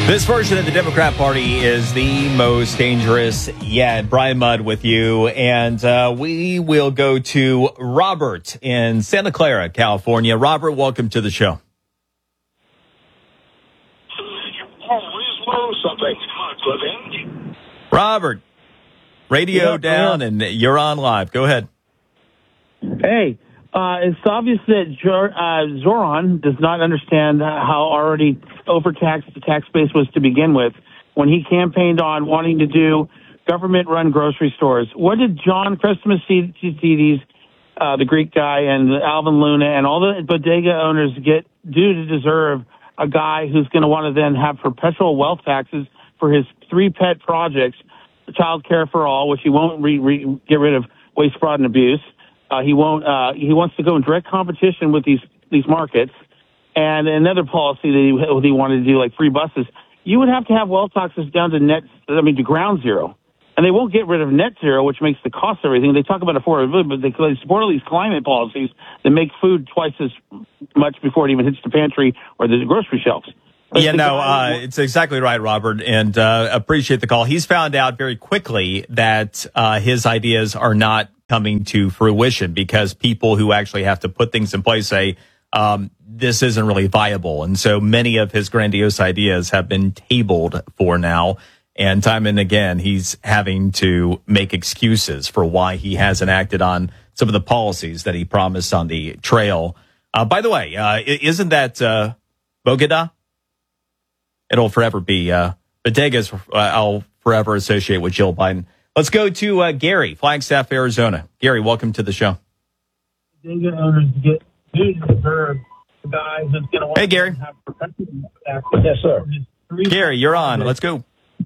This version of the Democrat Party is the most dangerous yet. Brian Mudd with you, and we will go to Robert in Santa Clara, California. Robert, welcome to the show. Robert, radio down, and you're on live. Go ahead. Hey, it's obvious that Zoran does not understand how already overtaxed the tax base was to begin with when he campaigned on wanting to do government-run grocery stores. What did John Christopoulos, the Greek guy, and Alvin Luna, and all the bodega owners do to deserve a guy who's going to want to then have perpetual wealth taxes for his 3 pet projects, Child Care for All, which he won't get rid of waste, fraud, and abuse. He wants to go in direct competition with these markets. And another policy that he wanted to do, like free buses, you would have to have wealth taxes down to ground zero. And they won't get rid of net zero, which makes the cost of everything. They talk about affordability, but they support all these climate policies that make food twice as much before it even hits the pantry or the grocery shelves. It's exactly right, Robert, and appreciate the call. He's found out very quickly that his ideas are not coming to fruition because people who actually have to put things in place say, this isn't really viable. And so many of his grandiose ideas have been tabled for now. And time and again, he's having to make excuses for why he hasn't acted on some of the policies that he promised on the trail. By the way, isn't that Bogota? It'll forever be bodegas. I'll forever associate with Jill Biden. Let's go to Gary, Flagstaff, Arizona. Gary, welcome to the show. Bodega owners get deserve the guys that's going to want Hey, Gary. to have protected. Yes, sir. Gary, you're on. Let's go.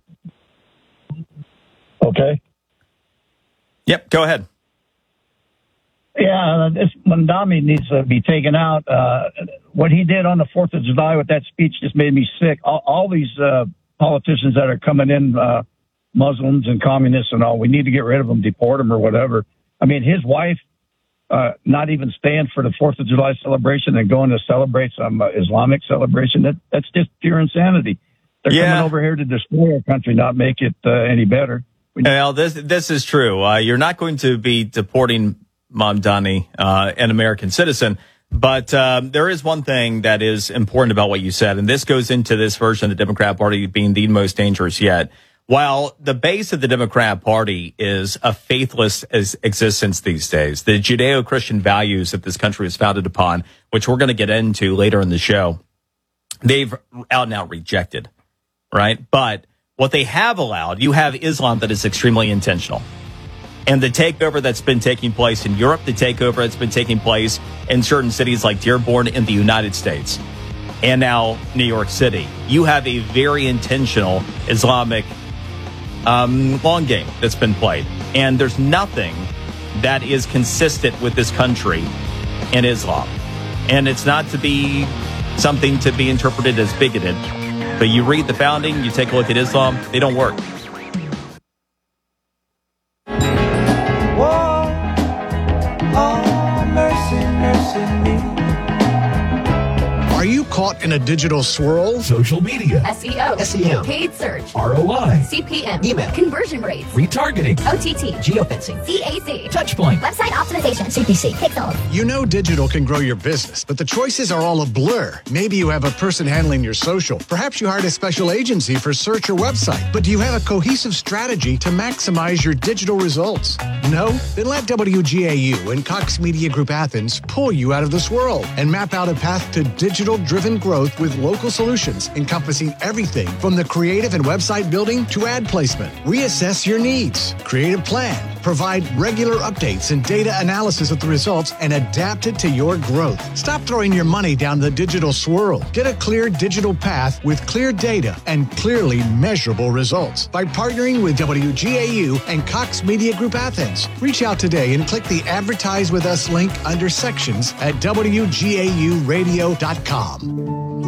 Okay. Yep, go ahead. Yeah, this Mondami needs to be taken out. What he did on the 4th of July with that speech just made me sick. All these politicians that are coming in, Muslims and communists and all, we need to get rid of them, deport them or whatever. I mean, his wife not even staying for the 4th of July celebration and going to celebrate some Islamic celebration, that's just pure insanity. They're coming over here to destroy our country, not make it any better. Well, this is true. You're not going to be deporting Mamdani, an American citizen. But there is one thing that is important about what you said, and this goes into this version of the Democrat Party being the most dangerous yet. While the base of the Democrat Party is a faithless existence these days, the Judeo-Christian values that this country is founded upon, which we're going to get into later in the show, they've out and out rejected, right? But what they have allowed, you have Islam that is extremely intentional. And the takeover that's been taking place in Europe, the takeover that's been taking place in certain cities like Dearborn in the United States, and now New York City, you have a very intentional Islamic long game that's been played. And there's nothing that is consistent with this country and Islam. And it's not to be something to be interpreted as bigoted. But you read the founding, you take a look at Islam, they don't work. Are you caught in a digital swirl? Social media, SEO, SEM, paid search, ROI, CPM, email, conversion rates, retargeting, OTT, geofencing, CAC, Touchpoint, website optimization, CPC, Pixel. You know digital can grow your business, but the choices are all a blur. Maybe you have a person handling your social. Perhaps you hired a special agency for search or website. But do you have a cohesive strategy to maximize your digital results? No? Then let WGAU and Cox Media Group Athens pull you out of the swirl and map out a path to digital-driven growth with local solutions encompassing everything from the creative and website building to ad placement. Reassess your needs, create a plan, provide regular updates and data analysis of the results, and adapt it to your growth. Stop throwing your money down the digital swirl. Get a clear digital path with clear data and clearly measurable results by partnering with WGAU and Cox Media Group Athens. Reach out today and click the Advertise With Us link under sections at WGAUradio.com.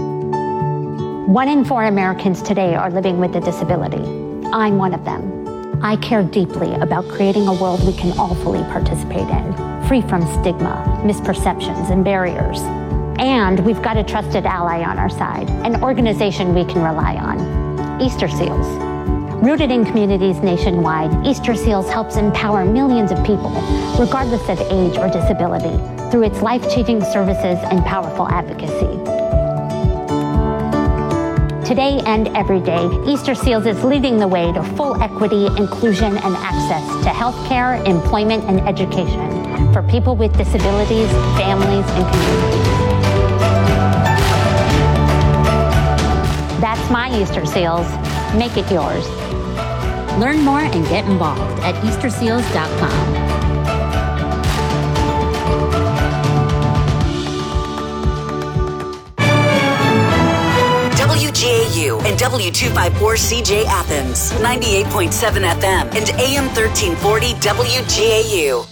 1 in 4 Americans today are living with a disability. I'm one of them. I care deeply about creating a world we can all fully participate in, free from stigma, misperceptions, and barriers. And we've got a trusted ally on our side, an organization we can rely on. Easter Seals. Rooted in communities nationwide, Easter Seals helps empower millions of people, regardless of age or disability, through its life-changing services and powerful advocacy. Today and every day, Easter Seals is leading the way to full equity, inclusion, and access to healthcare, employment, and education for people with disabilities, families, and communities. That's my Easter Seals. Make it yours. Learn more and get involved at easterseals.com. WGAU and W254CJ Athens, 98.7 FM and AM 1340 WGAU.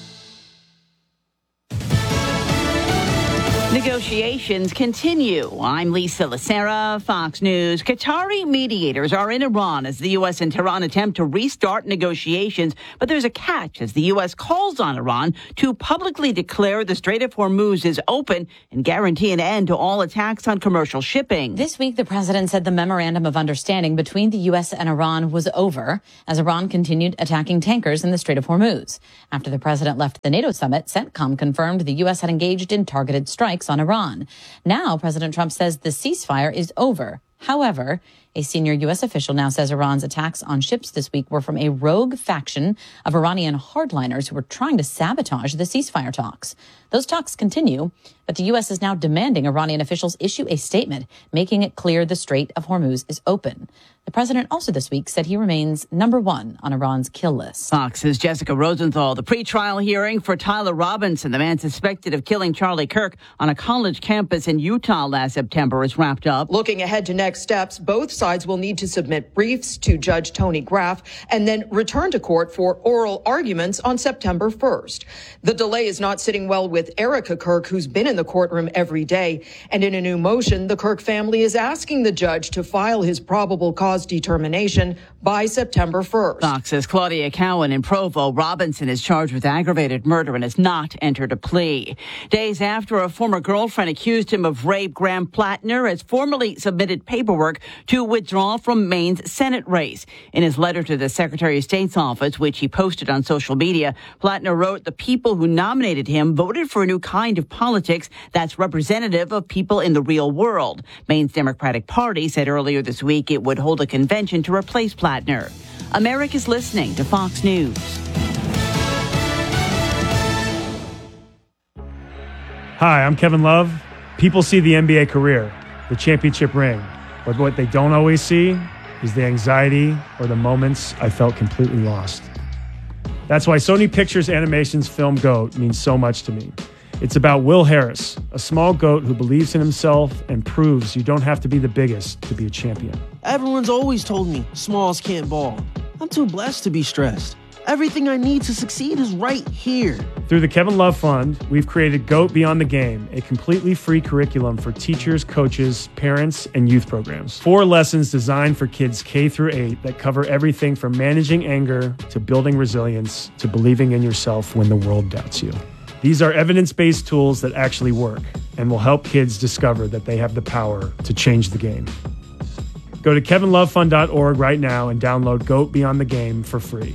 Negotiations continue. I'm Lisa Lacera, Fox News. Qatari mediators are in Iran as the U.S. and Tehran attempt to restart negotiations. But there's a catch as the U.S. calls on Iran to publicly declare the Strait of Hormuz is open and guarantee an end to all attacks on commercial shipping. This week, the president said the memorandum of understanding between the U.S. and Iran was over as Iran continued attacking tankers in the Strait of Hormuz. After the president left the NATO summit, CENTCOM confirmed the U.S. had engaged in targeted strikes on Iran. Now, President Trump says the ceasefire is over. However, a senior U.S. official now says Iran's attacks on ships this week were from a rogue faction of Iranian hardliners who were trying to sabotage the ceasefire talks. Those talks continue, but the U.S. is now demanding Iranian officials issue a statement making it clear the Strait of Hormuz is open. The president also this week said he remains number one on Iran's kill list. Fox's Jessica Rosenthal. The pretrial hearing for Tyler Robinson, the man suspected of killing Charlie Kirk on a college campus in Utah last September, is wrapped up. Looking ahead to next steps, both sides will need to submit briefs to Judge Tony Graff and then return to court for oral arguments on September 1st. The delay is not sitting well with Erica Kirk, who's been in the courtroom every day. And in a new motion, the Kirk family is asking the judge to file his probable cause determination by September 1st. Fox's Claudia Cowan in Provo. Robinson is charged with aggravated murder and has not entered a plea. Days after a former girlfriend accused him of rape, Graham Plattner has formally submitted paperwork to withdraw from Maine's Senate race. In his letter to the Secretary of State's office, which he posted on social media, Plattner wrote, "The people who nominated him voted for a new kind of politics that's representative of people in the real world." Maine's Democratic Party said earlier this week it would hold a convention to replace Plattner. America's listening to Fox News. Hi, I'm Kevin Love. People see the NBA career, the championship ring, but what they don't always see is the anxiety or the moments I felt completely lost. That's why Sony Pictures Animation's film GOAT means so much to me. It's about Will Harris, a small goat who believes in himself and proves you don't have to be the biggest to be a champion. Everyone's always told me smalls can't ball. I'm too blessed to be stressed. Everything I need to succeed is right here. Through the Kevin Love Fund, we've created GOAT Beyond the Game, a completely free curriculum for teachers, coaches, parents, and youth programs. 4 lessons designed for kids K through 8 that cover everything from managing anger to building resilience to believing in yourself when the world doubts you. These are evidence-based tools that actually work and will help kids discover that they have the power to change the game. Go to kevinlovefund.org right now and download GOAT Beyond the Game for free.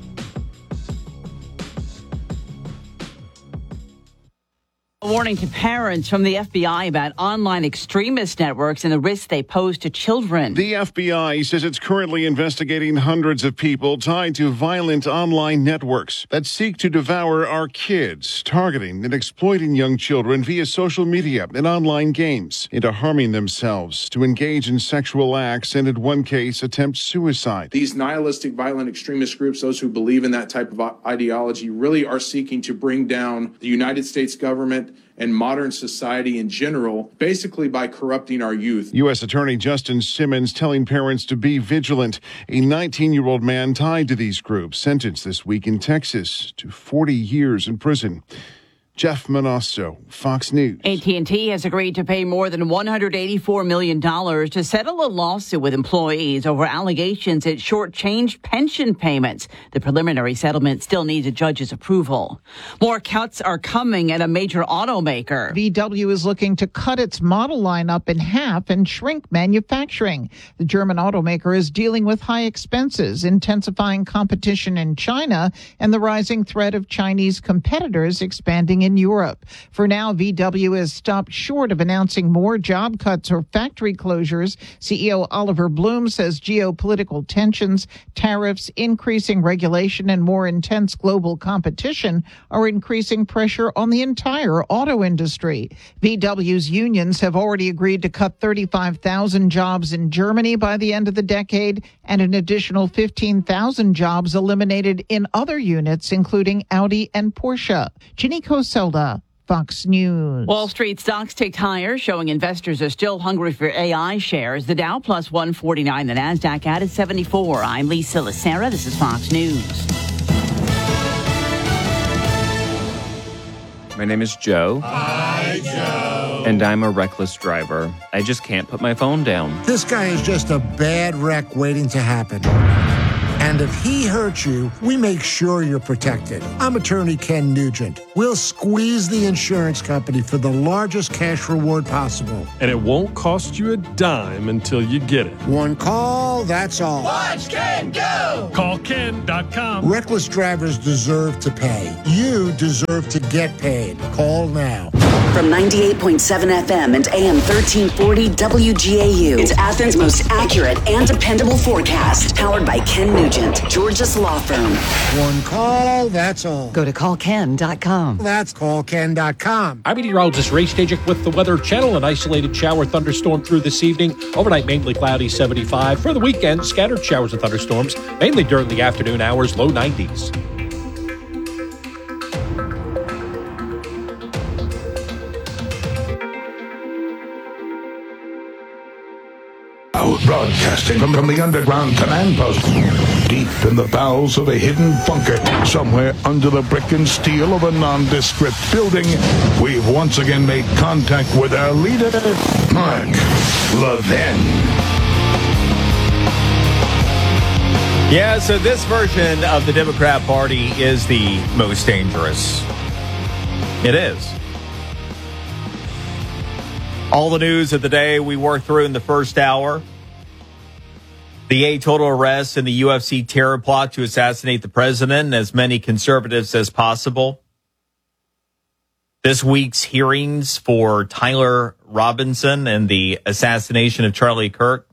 A warning to parents from the FBI about online extremist networks and the risks they pose to children. The FBI says it's currently investigating hundreds of people tied to violent online networks that seek to devour our kids, targeting and exploiting young children via social media and online games into harming themselves, to engage in sexual acts, and in one case, attempt suicide. These nihilistic violent extremist groups, those who believe in that type of ideology, really are seeking to bring down the United States government and modern society in general, basically by corrupting our youth. U.S. Attorney Justin Simmons telling parents to be vigilant. A 19-year-old man tied to these groups sentenced this week in Texas to 40 years in prison. Jeff Manasso, Fox News. AT&T has agreed to pay more than $184 million to settle a lawsuit with employees over allegations it shortchanged pension payments. The preliminary settlement still needs a judge's approval. More cuts are coming at a major automaker. VW is looking to cut its model lineup in half and shrink manufacturing. The German automaker is dealing with high expenses, intensifying competition in China, and the rising threat of Chinese competitors expanding in Europe. For now, VW has stopped short of announcing more job cuts or factory closures. CEO Oliver Bloom says geopolitical tensions, tariffs, increasing regulation, and more intense global competition are increasing pressure on the entire auto industry. VW's unions have already agreed to cut 35,000 jobs in Germany by the end of the decade and an additional 15,000 jobs eliminated in other units, including Audi and Porsche. Ginny Coselda, Fox News. Wall Street stocks ticked higher, showing investors are still hungry for AI shares. The Dow plus 149, the NASDAQ added 74. I'm Lisa Lacera. This is Fox News. My name is Joe. Hi, Joe. And I'm a reckless driver. I just can't put my phone down. This guy is just a bad wreck waiting to happen. And if he hurts you, we make sure you're protected. I'm attorney Ken Nugent. We'll squeeze the insurance company for the largest cash reward possible. And it won't cost you a dime until you get it. One call, that's all. Watch Ken go! Call Ken.com. Reckless drivers deserve to pay. You deserve to get paid. Call now. From 98.7 FM and AM 1340 WGAU, it's Athens' most accurate and dependable forecast. Powered by Ken Nugent, Georgia's law firm. One call, that's all. Go to callken.com. That's callken.com. I'm meteorologist Ray Stajic with the Weather Channel. An isolated shower thunderstorm through this evening. Overnight, mainly cloudy, 75. For the weekend, scattered showers and thunderstorms, mainly during the afternoon hours, low 90s. Broadcasting from the underground command post, deep in the bowels of a hidden bunker, somewhere under the brick and steel of a nondescript building, we've once again made contact with our leader, Mark Levin. Yeah, so this version of the Democrat Party is the most dangerous. It is. All the news of the day we worked through in the first hour. The 8 total arrests in the UFC terror plot to assassinate the president and as many conservatives as possible. This week's hearings for Tyler Robinson and the assassination of Charlie Kirk.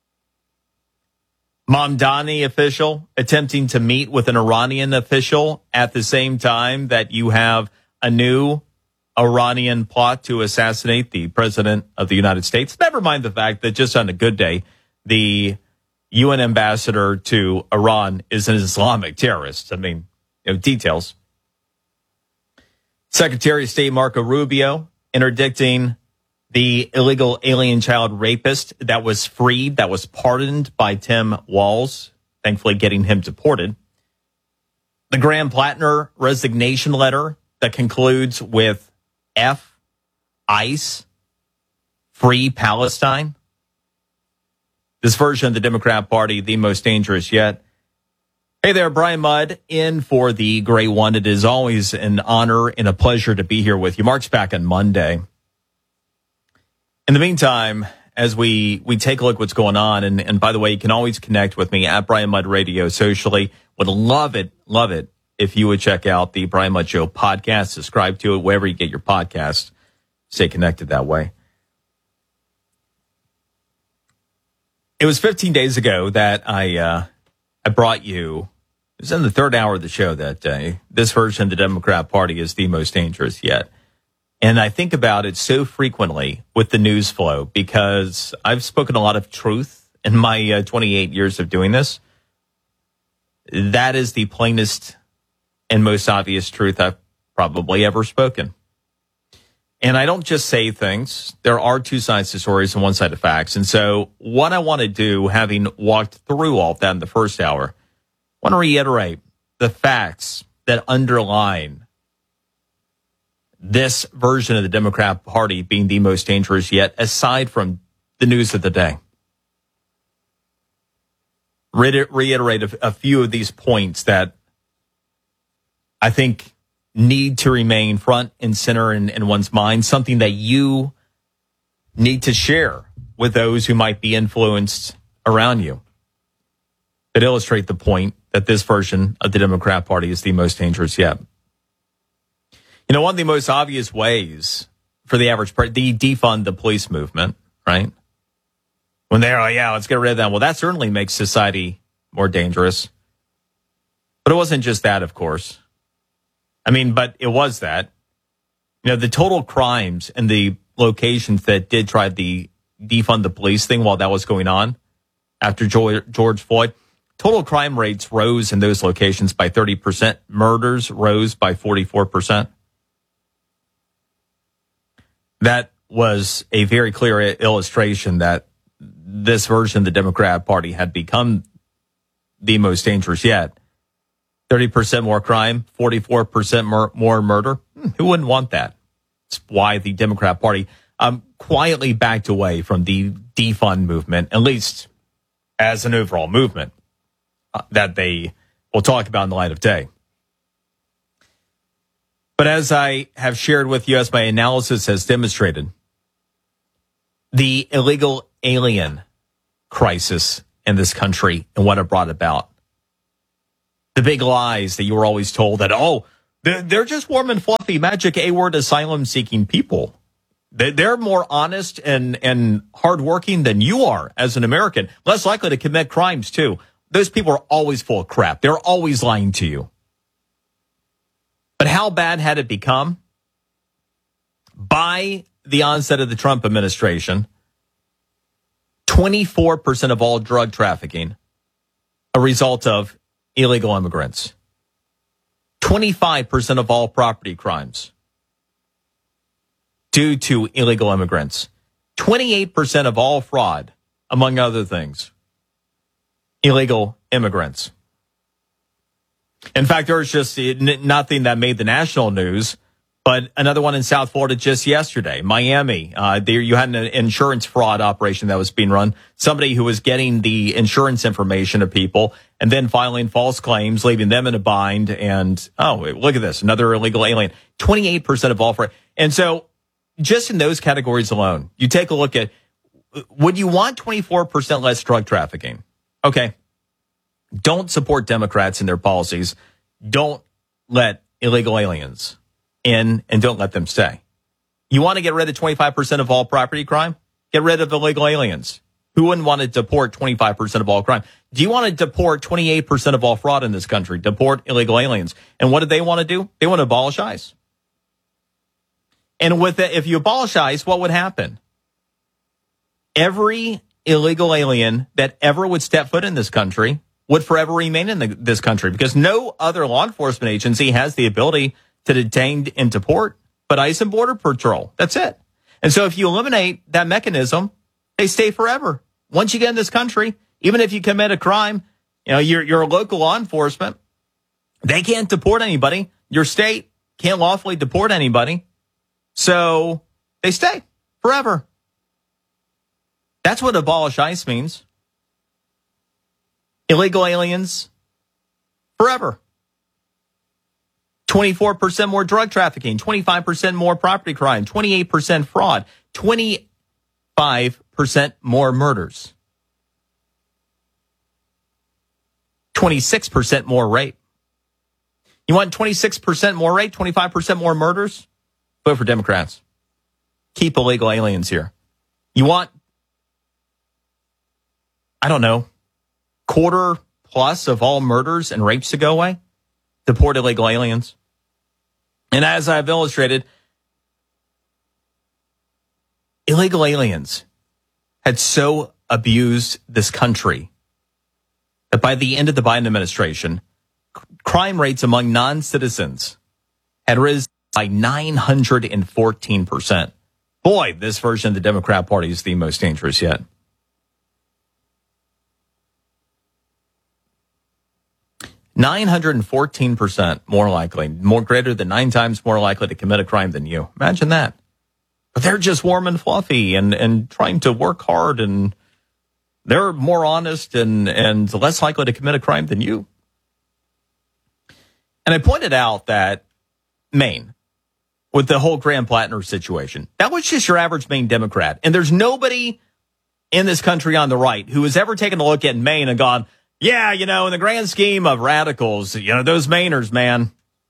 Mamdani official attempting to meet with an Iranian official at the same time that you have a new Iranian plot to assassinate the president of the United States. Never mind the fact that just on a good day, the UN ambassador to Iran is an Islamic terrorist. I mean, details. Secretary of State Marco Rubio interdicting the illegal alien child rapist that was freed, that was pardoned by Tim Walz, thankfully getting him deported. The Graham Plattner resignation letter that concludes with F, ICE, Free Palestine. This version of the Democrat Party, the most dangerous yet. Hey there, Brian Mudd, in for the Great One. It is always an honor and a pleasure to be here with you. Mark's back on Monday. In the meantime, as we take a look at what's going on, and by the way, you can always connect with me at Brian Mudd Radio socially. Would love it if you would check out the Brian Mudd Show podcast, subscribe to it wherever you get your podcasts. Stay connected that way. It was 15 days ago that I brought you, it was in the third hour of the show, that this version of the Democrat Party is the most dangerous yet. And I think about it so frequently with the news flow because I've spoken a lot of truth in my 28 years of doing this. That is the plainest and most obvious truth I've probably ever spoken. And I don't just say things. There are two sides to stories and one side of facts. And so what I want to do, having walked through all of that in the first hour, I want to reiterate the facts that underline this version of the Democrat Party being the most dangerous yet, aside from the news of the day. Reiterate a few of these points that I think need to remain front and center in one's mind, something that you need to share with those who might be influenced around you, that illustrate the point that this version of the Democrat Party is the most dangerous yet. You know, one of the most obvious ways for the average person, the defund the police movement, right? When they're, oh, yeah, let's get rid of them. Well, that certainly makes society more dangerous. But it wasn't just that, of course. I mean, but it was that. You know, the total crimes in the locations that did try the defund the police thing while that was going on after George Floyd, total crime rates rose in those locations by 30%. Murders rose by 44%. That was a very clear illustration that this version of the Democrat Party had become the most dangerous yet. 30% more crime, 44% more murder. Who wouldn't want that? It's why the Democrat Party quietly backed away from the defund movement, at least as an overall movement that they will talk about in the light of day. But as I have shared with you, as my analysis has demonstrated, the illegal alien crisis in this country and what it brought about. The big lies that you were always told that, oh, they're just warm and fluffy, magic A-word asylum-seeking people. They're more honest and hardworking than you are as an American, less likely to commit crimes, too. Those people are always full of crap. They're always lying to you. But how bad had it become? By the onset of the Trump administration, 24% of all drug trafficking, a result of illegal immigrants. 25% of all property crimes due to illegal immigrants. 28% of all fraud, among other things, illegal immigrants. In fact, there was just nothing that made the national news, but another one in South Florida just yesterday, Miami. You had an insurance fraud operation that was being run. Somebody who was getting the insurance information of people and then filing false claims, leaving them in a bind. And, oh, look at this, another illegal alien. 28% of all fraud. And so just in those categories alone, you take a look at, would you want 24% less drug trafficking? Okay. Don't support Democrats and their policies. Don't let illegal aliens in and don't let them stay. You want to get rid of 25% of all property crime? Get rid of illegal aliens. Who wouldn't want to deport 25% of all crime? Do you want to deport 28% of all fraud in this country? Deport illegal aliens. And what do they want to do? They want to abolish ICE. And with if you abolish ICE, what would happen? Every illegal alien that ever would step foot in this country would forever remain in this country because no other law enforcement agency has the ability to detain and deport but ICE and Border Patrol. That's it. And so if you eliminate that mechanism, they stay forever. Once you get in this country, even if you commit a crime, you know, you're a local law enforcement, they can't deport anybody. Your state can't lawfully deport anybody. So they stay forever. That's what abolish ICE means. Illegal aliens forever. 24% more drug trafficking, 25% more property crime, 28% fraud, 25% more murders, 26% more rape. You want 26% more rape, 25% more murders? Vote for Democrats. Keep illegal aliens here. You want, I don't know, quarter plus of all murders and rapes to go away? Deport illegal aliens. And as I've illustrated, illegal aliens had so abused this country that by the end of the Biden administration, crime rates among non-citizens had risen by 914%. Boy, this version of the Democrat Party is the most dangerous yet. 914% more likely, greater than 9 times more likely to commit a crime than you. Imagine that. But they're just warm and fluffy and trying to work hard, and they're more honest and less likely to commit a crime than you. And I pointed out that Maine, with the whole Graham Plattner situation, that was just your average Maine Democrat. And there's nobody in this country on the right who has ever taken a look at Maine and gone, yeah, in the grand scheme of radicals, those Mainers, man.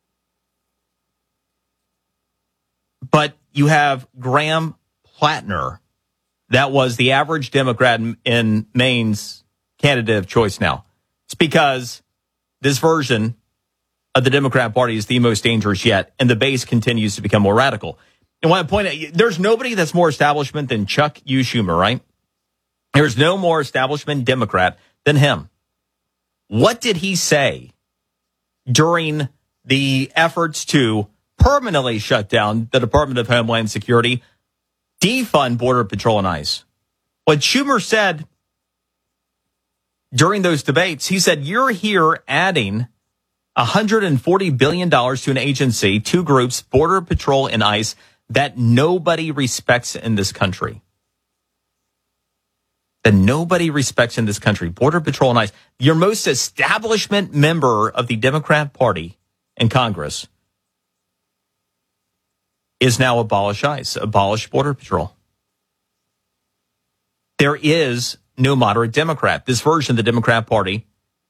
But you have Graham Plattner. That was the average Democrat in Maine's candidate of choice now. It's because this version of the Democrat Party is the most dangerous yet, and the base continues to become more radical. And when I point out, there's nobody that's more establishment than Chuck U. Schumer, right? There's no more establishment Democrat than him. What did he say during the efforts to permanently shut down the Department of Homeland Security, defund Border Patrol and ICE? What Schumer said during those debates, he said, you're here adding $140 billion to an agency, 2 groups, Border Patrol and ICE, that nobody respects in this country. That nobody respects in this country. Border Patrol and ICE. Your most establishment member of the Democrat Party in Congress is now abolish ICE, abolish Border Patrol. There is no moderate Democrat. This version of the Democrat Party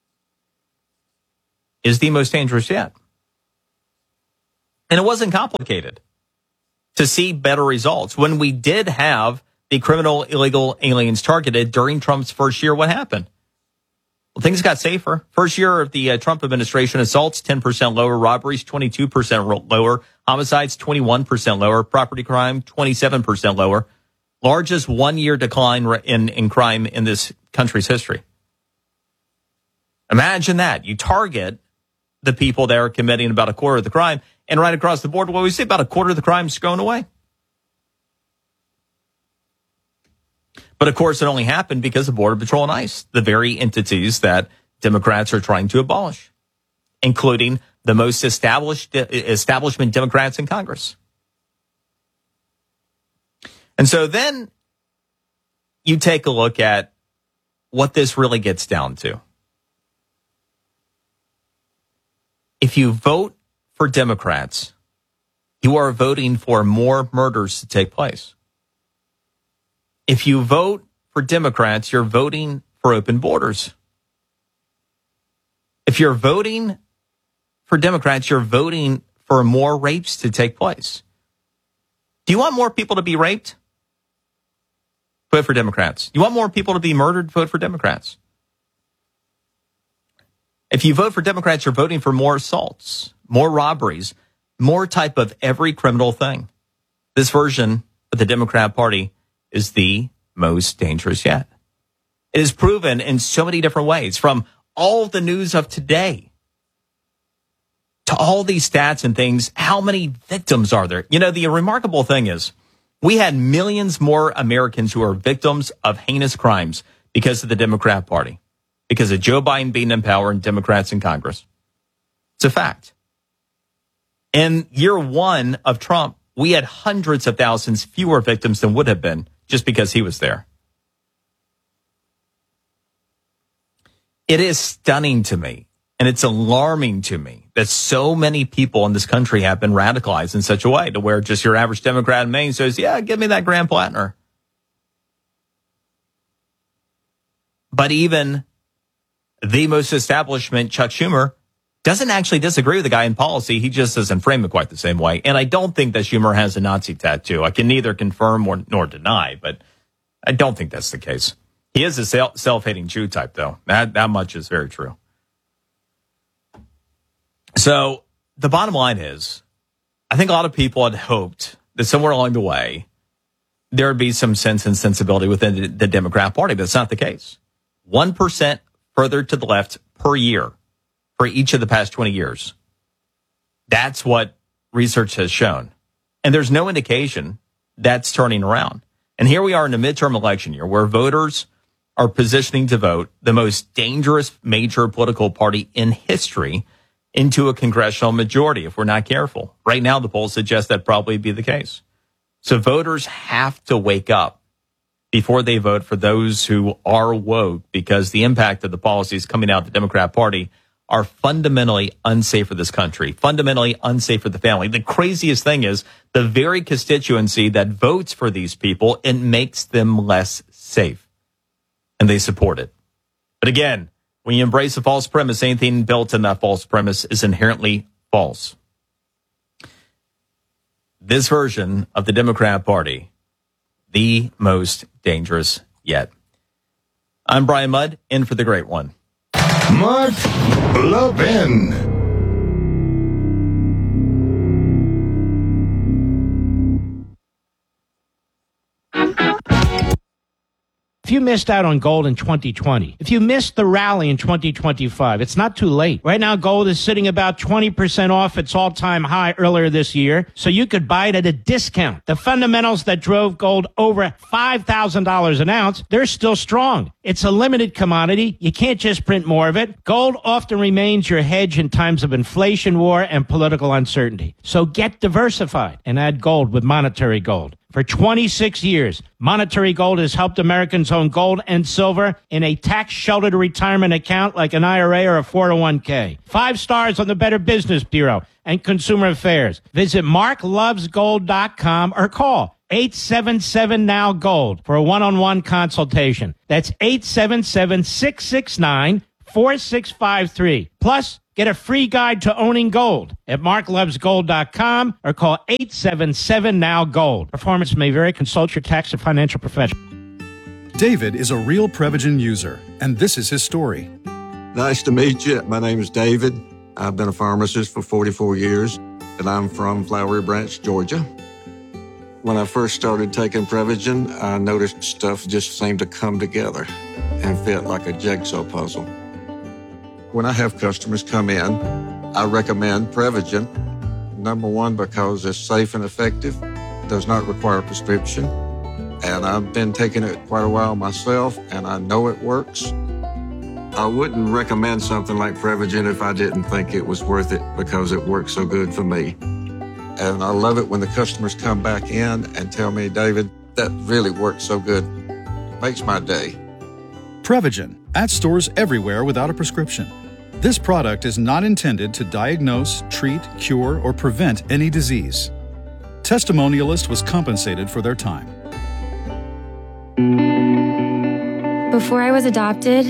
is the most dangerous yet. And it wasn't complicated to see better results. When we did have the criminal illegal aliens targeted during Trump's first year, what happened? Well, things got safer. First year of the Trump administration, assaults 10% lower, robberies 22% lower, homicides 21% lower, property crime 27% lower. Largest 1-year decline in crime in this country's history. Imagine that. You target the people that are committing about a quarter of the crime, and right across the board, what we say, about a quarter of the crime is going away. But of course, it only happened because of Border Patrol and ICE, the very entities that Democrats are trying to abolish, including the most establishment Democrats in Congress. And so then you take a look at what this really gets down to. If you vote for Democrats, you are voting for more murders to take place. If you vote for Democrats, you're voting for open borders. If you're voting for Democrats, you're voting for more rapes to take place. Do you want more people to be raped? Vote for Democrats. You want more people to be murdered? Vote for Democrats. If you vote for Democrats, you're voting for more assaults, more robberies, more type of every criminal thing. This version of the Democrat Party is the most dangerous yet. It is proven in so many different ways, from all the news of today to all these stats and things. How many victims are there? The remarkable thing is we had millions more Americans who are victims of heinous crimes because of the Democrat Party, because of Joe Biden being in power and Democrats in Congress. It's a fact. In year 1 of Trump, we had hundreds of thousands fewer victims than would have been just because he was there. It is stunning to me, and it's alarming to me that so many people in this country have been radicalized in such a way to where just your average Democrat in Maine says, yeah, give me that Graham Plattner. But even the most establishment, Chuck Schumer, doesn't actually disagree with the guy in policy. He just doesn't frame it quite the same way. And I don't think that Schumer has a Nazi tattoo. I can neither confirm nor deny, but I don't think that's the case. He is a self-hating Jew type, though. That much is very true. So the bottom line is, I think a lot of people had hoped that somewhere along the way, there would be some sense and sensibility within the Democrat Party, but it's not the case. 1% further to the left per year for each of the past 20 years. That's what research has shown. And there's no indication that's turning around. And here we are in a midterm election year where voters are positioning to vote the most dangerous major political party in history into a congressional majority if we're not careful. Right now, the polls suggest that probably be the case. So voters have to wake up before they vote for those who are woke, because the impact of the policies coming out of the Democrat Party are fundamentally unsafe for this country, fundamentally unsafe for the family. The craziest thing is the very constituency that votes for these people, it makes them less safe, and they support it. But again, when you embrace a false premise, anything built in that false premise is inherently false. This version of the Democrat Party, the most dangerous yet. I'm Brian Mudd, in for the great one. Mark Levin. If you missed out on gold in 2020, if you missed the rally in 2025, it's not too late. Right now, gold is sitting about 20% off its all-time high earlier this year, so you could buy it at a discount. The fundamentals that drove gold over $5,000 an ounce, they're still strong. It's a limited commodity. You can't just print more of it. Gold often remains your hedge in times of inflation, war, and political uncertainty. So get diversified and add gold with Monetary Gold. For 26 years, Monetary Gold has helped Americans own gold and silver in a tax-sheltered retirement account like an IRA or a 401k. 5 stars on the Better Business Bureau and Consumer Affairs. Visit marklovesgold.com or call 877-NOW-GOLD for a one-on-one consultation. That's 877-669-4653. Plus, get a free guide to owning gold at marklovesgold.com or call 877-NOW-GOLD. Performance may vary. Consult your tax or financial professional. David is a real Prevagen user, and this is his story. Nice to meet you. My name is David. I've been a pharmacist for 44 years, and I'm from Flowery Branch, Georgia. When I first started taking Prevagen, I noticed stuff just seemed to come together and fit like a jigsaw puzzle. When I have customers come in, I recommend Prevagen. Number one, because it's safe and effective, does not require a prescription. And I've been taking it quite a while myself, and I know it works. I wouldn't recommend something like Prevagen if I didn't think it was worth it, because it works so good for me. And I love it when the customers come back in and tell me, David, that really works so good. It makes my day. Prevagen, at stores everywhere without a prescription. This product is not intended to diagnose, treat, cure, or prevent any disease. Testimonialist was compensated for their time. Before I was adopted,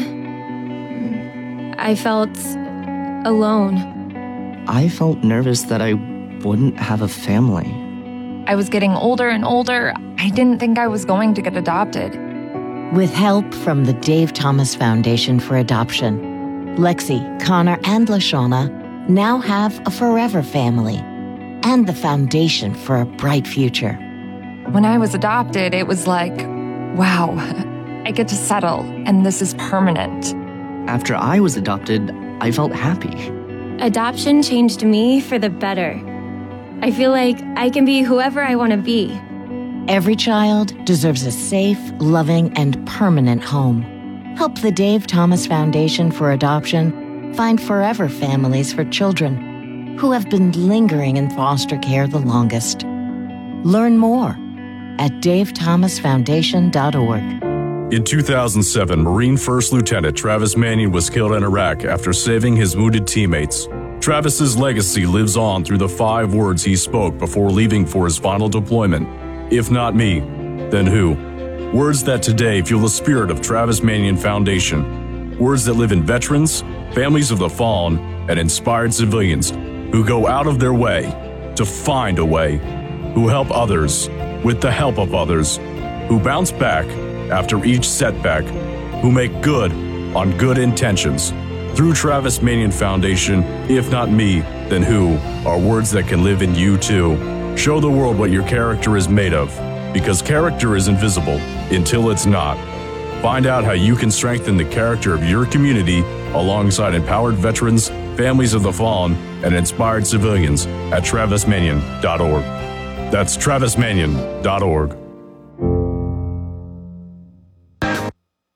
I felt alone. I felt nervous that I wouldn't have a family. I was getting older and older. I didn't think I was going to get adopted. With help from the Dave Thomas Foundation for Adoption, Lexi, Connor, and LaShawna now have a forever family and the foundation for a bright future. When I was adopted, it was like, wow, I get to settle, and this is permanent. After I was adopted, I felt happy. Adoption changed me for the better. I feel like I can be whoever I want to be. Every child deserves a safe, loving, and permanent home. Help the Dave Thomas Foundation for Adoption find forever families for children who have been lingering in foster care the longest. Learn more at davethomasfoundation.org. In 2007, Marine First Lieutenant Travis Manion was killed in Iraq after saving his wounded teammates. Travis's legacy lives on through the 5 words he spoke before leaving for his final deployment. If not me, then who? Words that today fuel the spirit of Travis Manion Foundation. Words that live in veterans, families of the fallen, and inspired civilians who go out of their way to find a way, who help others with the help of others, who bounce back after each setback, who make good on good intentions. Through Travis Manion Foundation, if not me, then who, are words that can live in you too. Show the world what your character is made of, because character is invisible until it's not. Find out how you can strengthen the character of your community alongside empowered veterans, families of the fallen, and inspired civilians at travismanion.org. That's travismanion.org.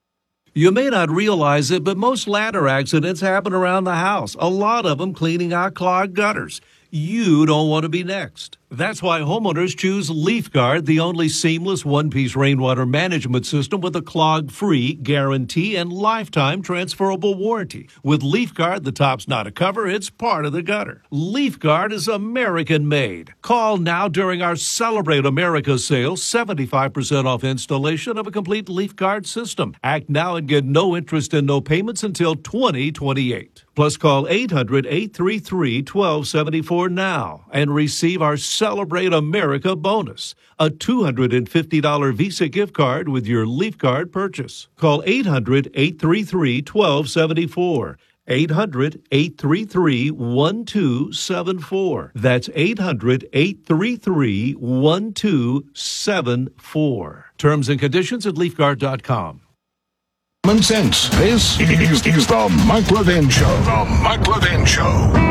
You may not realize it, but most ladder accidents happen around the house, a lot of them cleaning out clogged gutters. You don't want to be next. That's why homeowners choose LeafGuard, the only seamless one-piece rainwater management system with a clog-free guarantee and lifetime transferable warranty. With LeafGuard, the top's not a cover, it's part of the gutter. LeafGuard is American-made. Call now during our Celebrate America sale, 75% off installation of a complete LeafGuard system. Act now and get no interest and no payments until 2028. Plus, call 800-833-1274 now and receive our Celebrate America bonus, a $250 Visa gift card with your LeafGuard purchase. Call 800-833-1274. 800-833-1274. That's 800-833-1274. Terms and conditions at LeafGuard.com. Common sense. This is the Mike Levin Show. The Mike Levin Show.